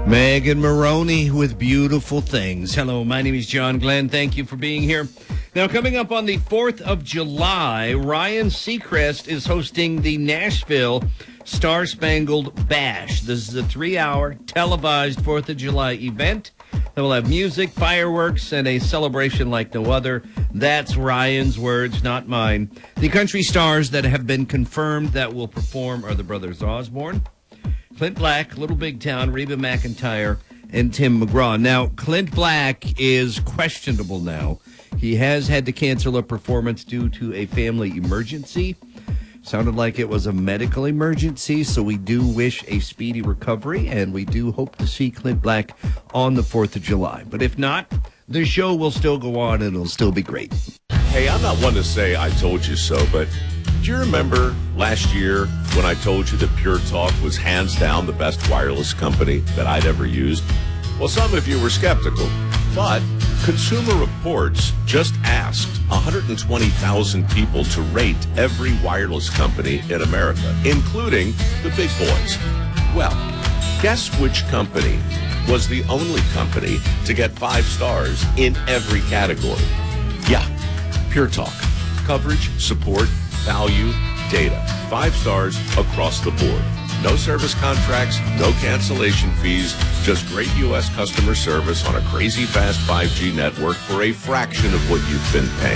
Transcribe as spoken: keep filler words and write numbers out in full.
Megan Maroney with Beautiful Things. Hello, my name is John Glenn. Thank you for being here. Now, coming up on the fourth of July, Ryan Seacrest is hosting the Nashville Star Spangled Bash. This is a three-hour televised fourth of July event that will have music, fireworks, and a celebration like no other. That's Ryan's words, not mine. The country stars that have been confirmed that will perform are the Brothers Osborne, Clint Black, Little Big Town, Reba McEntire, and Tim McGraw. Now, Clint Black is questionable now. He has had to cancel a performance due to a family emergency. Sounded like it was a medical emergency, so we do wish a speedy recovery, and we do hope to see Clint Black on the fourth of July. But if not, the show will still go on, and it'll still be great. Hey, I'm not one to say I told you so, but do you remember last year when I told you that Pure Talk was hands down the best wireless company that I'd ever used? Well, some of you were skeptical, but Consumer Reports just asked one hundred twenty thousand people to rate every wireless company in America, including the big boys. Well, guess which company was the only company to get five stars in every category? Yeah, Pure Talk. Coverage, support, value, data. Five stars across the board. No service contracts, no cancellation fees, just great U S customer service on a crazy fast five G network for a fraction of what you've been paying.